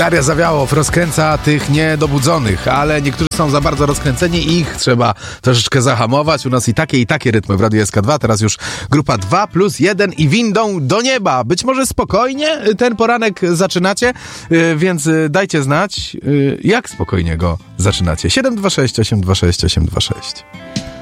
Daria Zawiałow rozkręca tych niedobudzonych, ale niektórzy są za bardzo rozkręceni i ich trzeba troszeczkę zahamować. U nas i takie rytmy w Radiu SK2. Teraz już grupa 2+1 i windą do nieba. Być może spokojnie ten poranek zaczynacie, więc dajcie znać, jak spokojnie go zaczynacie. 726 826 826.